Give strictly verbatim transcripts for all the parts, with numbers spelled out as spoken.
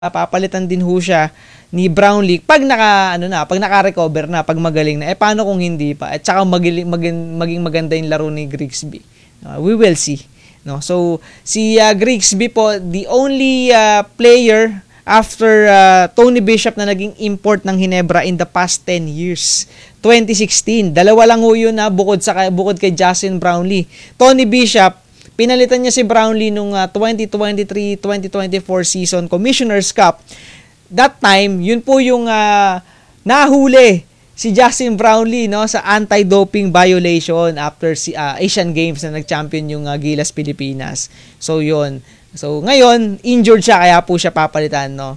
papalitan din ho siya ni Brownlee pag naka ano na, pag naka-recover na, pag magaling na. Eh paano kung hindi pa? At saka maging maging, maging maganda yung laro ni Grigsby. Uh, we will see. No? So si uh, Grigsby po, the only uh, player after uh, Tony Bishop na naging import ng Ginebra in the past ten years. twenty sixteen, dalawa lang ho yun na bukod sa bukod kay Justin Brownlee. Tony Bishop, pinalitan niya si Brownlee nung uh, twenty twenty-three twenty twenty-four season Commissioner's Cup. That time, yun po yung uh, nahuli si Justin Brownlee, no, sa anti-doping violation after si uh, Asian Games na nag-champion yung uh, Gilas Pilipinas. So yun. So ngayon, injured siya kaya po siya papalitan, no.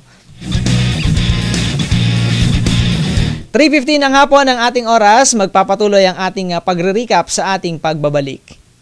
three fifteen ang hapon ang ating oras, magpapatuloy ang ating uh, pagre-recap sa ating pagbabalik.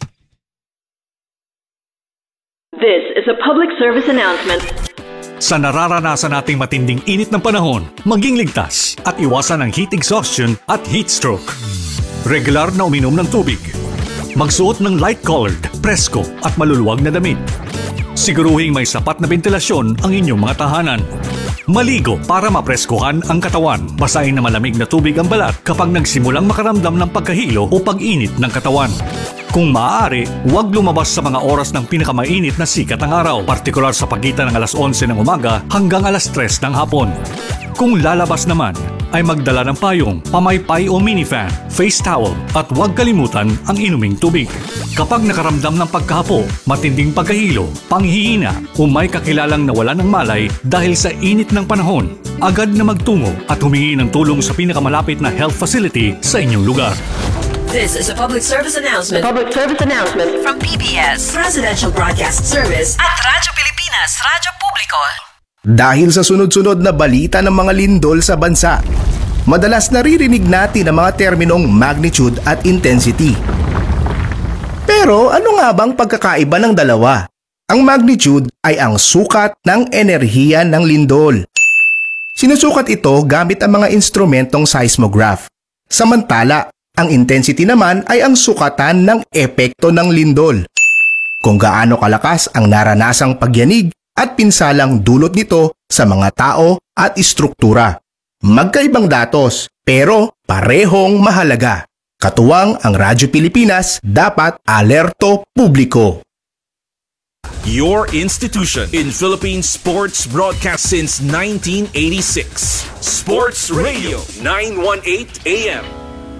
This is a public service announcement. Sa nararanasan nating matinding init ng panahon, maging ligtas at iwasan ang heat exhaustion at heat stroke. Regular na uminom ng tubig. Magsuot ng light-colored, presko at maluluwag na damit. Siguruhing may sapat na ventilasyon ang inyong mga tahanan. Maligo para mapreskuhan ang katawan. Basahin na malamig na tubig ang balat kapag nagsimulang makaramdam ng pagkahilo o pag-init ng katawan. Kung maaari, huwag lumabas sa mga oras ng pinakamainit na sikat ng araw, partikular sa pagitan ng alas onse ng umaga hanggang alas tres ng hapon. Kung lalabas naman, ay magdala ng payong, pamaypay o minifan, face towel at huwag kalimutan ang inuming tubig. Kapag nakaramdam ng pagkahapo, matinding pagkahilo, panghihina o may kakilalang nawala ng malay dahil sa init ng panahon, agad na magtungo at humingi ng tulong sa pinakamalapit na health facility sa inyong lugar. This is a public service announcement. Public service announcement from P B S Presidential Broadcast Service at Radyo Pilipinas, Radyo Publiko. Dahil sa sunod-sunod na balita ng mga lindol sa bansa, madalas naririnig natin ang mga terminong magnitude at intensity. Pero ano nga bang pagkakaiba ng dalawa? Ang magnitude ay ang sukat ng enerhiya ng lindol. Sinusukat ito gamit ang mga instrumentong seismograph. Samantala, ang intensity naman ay ang sukatan ng epekto ng lindol. Kung gaano kalakas ang naranasang pagyanig at pinsalang dulot nito sa mga tao at istruktura. Magkaibang datos, pero parehong mahalaga. Katuwang ang Radyo Pilipinas, dapat alerto publiko. Your institution in Philippine sports broadcast since nineteen eighty-six. Sports Radio nine eighteen A M.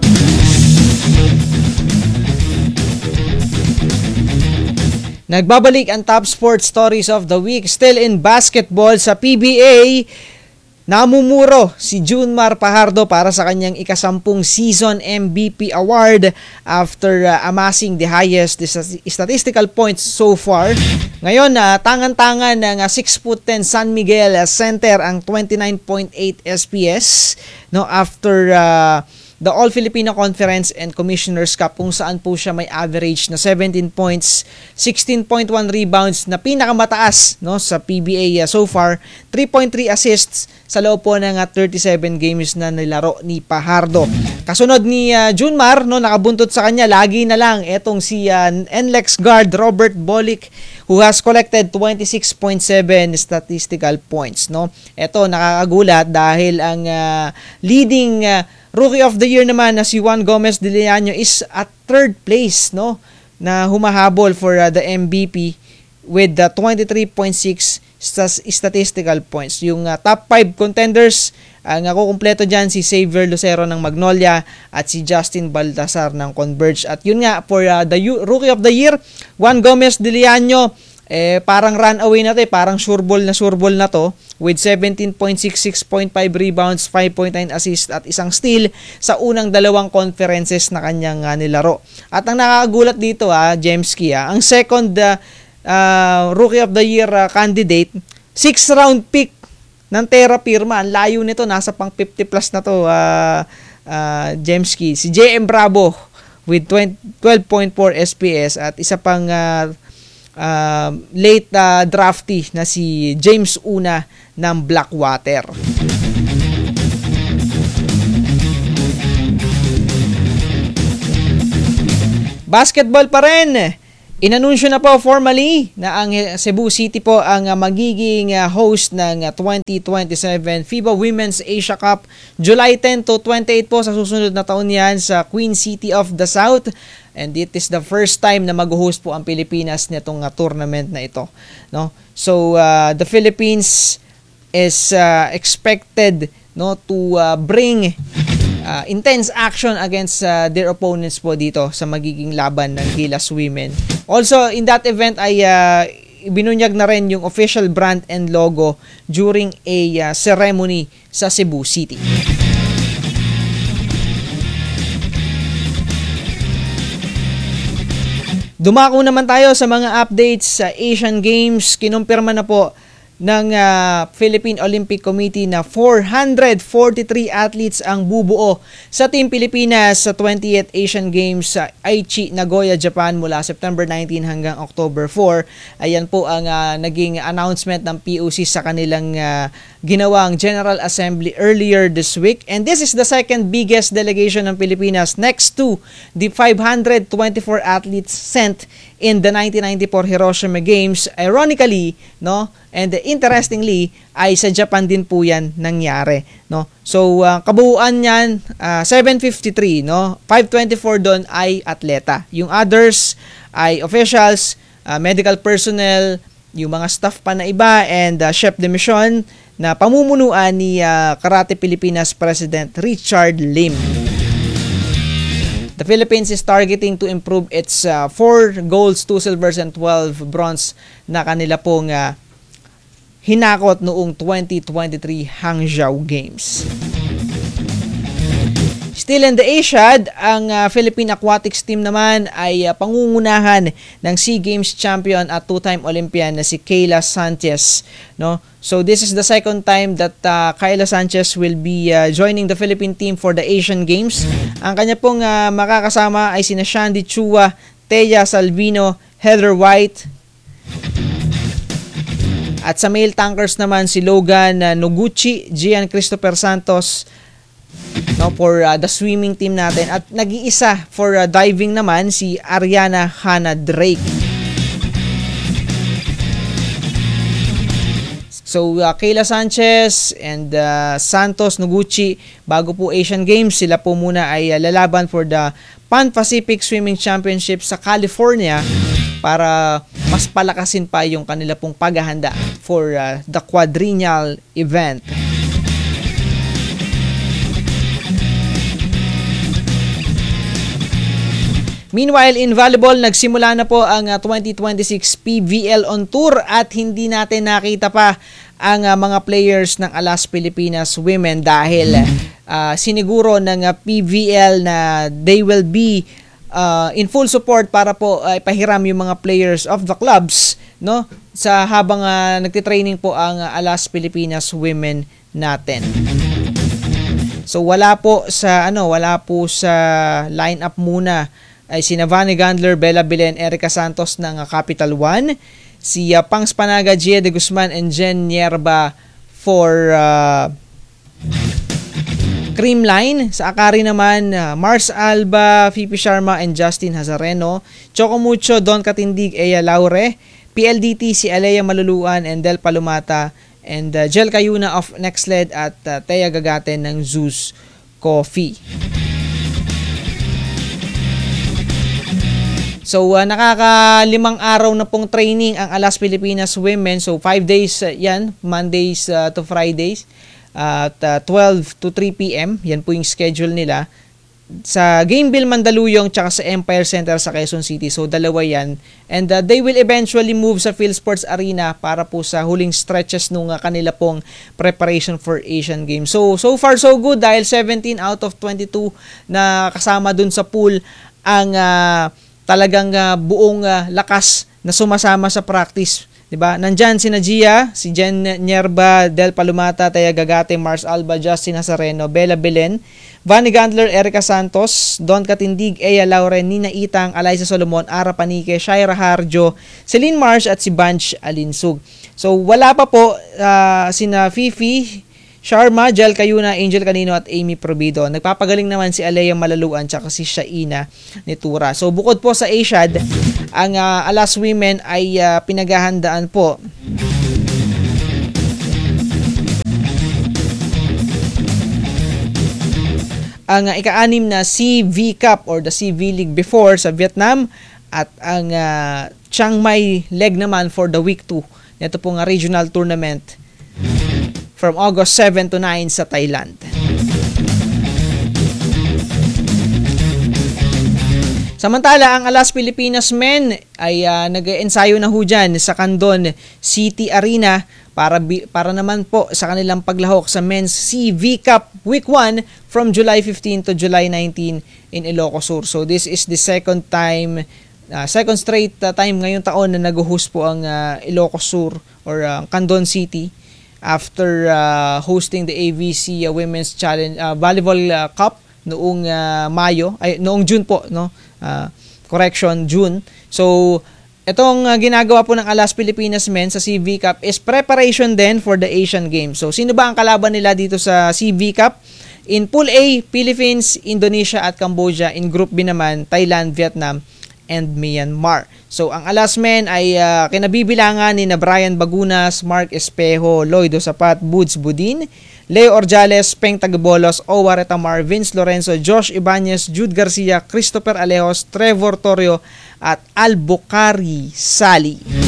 Nagbabalik ang top sports stories of the week. Still in basketball sa P B A, namumuro si Junmar Fajardo para sa kanyang ikasampung season M V P award after uh, amassing the highest statistical points so far. Ngayon, uh, tangan-tangan ng uh, six foot ten San Miguel uh, center ang twenty-nine point eight S P S, no, after uh, the All-Filipino Conference and Commissioner's Cup, kung saan po siya may average na seventeen points, sixteen point one rebounds na pinakamataas, no, sa P B A uh, so far, three point three assists sa loob po ng uh, thirty-seven games na nilaro ni Fajardo. Kasunod ni uh, Junmar, no, nakabuntot sa kanya lagi na lang etong si uh, N L E X guard Robert Bolick, who has collected twenty-six point seven statistical points, no. Ito nakakagulat dahil ang uh, leading uh, Rookie of the Year naman na si Juan Gomez de Leaño is at third place, no, na humahabol for uh, the M V P with the twenty-three point six statistical points. Yung uh, top five contenders, ang uh, kukumpleto dyan si Xavier Lucero ng Magnolia at si Justin Baltasar ng Converge. At yun nga, for uh, the U- Rookie of the Year, Juan Gomez de Leaño, eh, parang runaway na to, eh, parang sureball na sureball na to, with seventeen point six, six point five rebounds, five point nine assists at isang steal sa unang dalawang conferences na kanyang uh, nilaro. At ang nakakagulat dito, ah, Jemski, ah, ang second uh, uh, Rookie of the Year uh, candidate, sixth round pick ng Terra Firma. Ang layo nito, nasa pang fifty plus na to, uh, uh, Jemski. Si J M Bravo with twelve point four S P S at isa pang uh, uh, late uh, draftee na si James Una ng Blackwater. Basketball pa rin. Inanunsyo na po formally na ang Cebu City po ang uh, magiging uh, host ng uh, twenty twenty-seven FIBA Women's Asia Cup. July ten to twenty-eight po sa susunod na taon yan sa Queen City of the South. And it is the first time na mag-host po ang Pilipinas nitong uh, tournament na ito. No? So uh, the Philippines is uh, expected no to uh, bring Uh, intense action against uh, their opponents po dito sa magiging laban ng Gilas Women. Also, in that event ay uh, binunyag na rin yung official brand and logo during a uh, ceremony sa Cebu City. Dumako naman tayo sa mga updates sa Asian Games. Kinumpirma na po ng uh, Philippine Olympic Committee na four hundred forty-three athletes ang bubuo sa Team Pilipinas sa twentieth Asian Games sa Aichi, Nagoya, Japan mula September nineteen hanggang October four. Ayan po ang uh, naging announcement ng P O C sa kanilang uh, ginawang General Assembly earlier this week. And this is the second biggest delegation ng Pilipinas next to the five hundred twenty-four athletes sent in the nineteen ninety-four Hiroshima Games. Ironically, no, and interestingly, ay sa Japan din po yan nangyari, no. So uh, kabuuan niyan uh, seven fifty-three, no. five twenty-four doon ay atleta. Yung others ay officials, uh, medical personnel, yung mga staff pa na iba, and uh, chef de mission na pamumunuan ni uh, Karate Pilipinas President Richard Lim. The Philippines is targeting to improve its uh, four golds, two silvers, and twelve bronze na kanila pong uh, hinakot noong twenty twenty-three Hangzhou Games. Still in the Asiad, ang uh, Philippine Aquatics team naman ay uh, pangungunahan ng SEA Games champion at two-time Olympian na si Kayla Sanchez, no? So this is the second time that uh, Kayla Sanchez will be uh, joining the Philippine team for the Asian Games. Ang kanya pong uh, makakasama ay sina Shandy Chua, Thea Salvino, Heather White. At sa male tankers naman si Logan uh, Noguchi, Gian Christopher Santos, no, for uh, the swimming team natin. At nag-iisa for uh, diving naman si Ariana Hannah Drake. So uh, Kayla Sanchez and uh, Santos Noguchi, bago po Asian Games, sila po muna ay uh, lalaban for the Pan-Pacific Swimming Championship sa California para mas palakasin pa yung kanila pong paghahanda for uh, the quadrennial event. Meanwhile, in volleyball, nagsimula na po ang uh, twenty twenty-six P V L on tour at hindi natin nakita pa ang uh, mga players ng Alas Pilipinas Women dahil uh, siniguro ng uh, P V L na they will be uh, in full support para po uh, ipahiram yung mga players of the clubs, no, sa habang uh, nagtitraining po ang uh, Alas Pilipinas Women natin. So wala po sa ano, wala po sa lineup muna ay sina Vanny Gandler, Bella Belen, Erica Santos ng uh, Capital One, si uh, Pangs Panaga, Gia de Guzman, and Jen Nierba for uh, Creamline. Sa Akari naman, uh, Mars Alba, Fifi Sharma, and Justin Hazareno. Choco Mucho, Don Katindig, Eya Laure. P L D T, si Alea Maluluan, and Del Palumata, and uh, Jel Cayuna of Nextled at uh, Thea Gagate ng Zeus Coffee. So uh, nakakalimang araw na pong training ang Alas Pilipinas Women. So five days uh, yan, Mondays uh, to Fridays uh, at uh, twelve to three p m Yan po yung schedule nila sa Gameville Mandaluyong tsaka sa Empire Center sa Quezon City. So dalawa yan. And uh, they will eventually move sa PhilSports Arena para po sa huling stretches nung uh, kanila pong preparation for Asian Games. So so far so good dahil seventeen out of twenty-two na kasama dun sa pool ang uh, talagang uh, buong uh, lakas na sumasama sa practice, 'di ba? Nandiyan si Gia, si Jen Nierba, Del Palumata, Thea Gagate, Mars Alba, Justin Nazareno, Bella Belen, Vanny Gandler, Erica Santos, Don Katindig, Eya Lauren, Nina Itang, Alaysa Solomon, Ara Panique, Shaira Harjo, Celine Marsh at si Banch Alinsug. So wala pa po uh, sina Fifi Sharma, Jel Cayuna, Angel Canino at Amy Probido. Nagpapagaling naman si Alea Malaluan tsaka si Shaina Nitura. So bukod po sa Asiad, ang uh, Alas Women ay uh, pinaghahandaan po ang uh, ika-anim na C V Cup or the C V League before sa Vietnam at ang uh, Chiang Mai leg naman for the week two. Ito pong uh, regional tournament from August seven to nine sa Thailand. Samantala, ang Alas Pilipinas Men ay uh, nag-ensayo na ho dyan sa Candon City Arena para bi- para naman po sa kanilang paglahok sa Men's C V Cup Week one from July fifteenth to July nineteenth in Ilocos Sur. So this is the second time, uh, second straight uh, time ngayong taon na nag-host po ang uh, Ilocos Sur or uh, Candon City after uh, hosting the A V C uh, Women's Challenge uh, Volleyball uh, Cup noong uh, Mayo, ay noong June po, no? Uh, correction, June. So, itong uh, ginagawa po ng Alas Pilipinas Men sa C V Cup is preparation din for the Asian Games. So, sino ba ang kalaban nila dito sa C V Cup? In Pool A, Philippines, Indonesia at Cambodia. In Group B naman, Thailand, Vietnam, and Myanmar. So, ang Alas Men ay uh, kinabibilangan ni na Brian Bagunas, Mark Espejo, Lloyd Osapat, Buds Budin, Leo Orjales, Peng Tagabolos, Owa Retamar, Vince Lorenzo, Josh Ibanez, Jude Garcia, Christopher Alejos, Trevor Torrio at Albucari Sali.